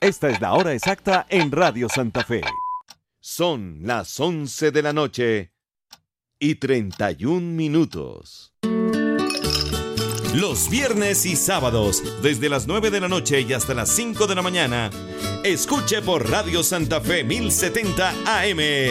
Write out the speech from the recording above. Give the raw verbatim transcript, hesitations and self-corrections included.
Esta es la hora exacta en Radio Santa Fe. Son las once de la noche y treinta y un minutos. Los viernes y sábados, desde las nueve de la noche y hasta las cinco de la mañana, escuche por Radio Santa Fe mil setenta A M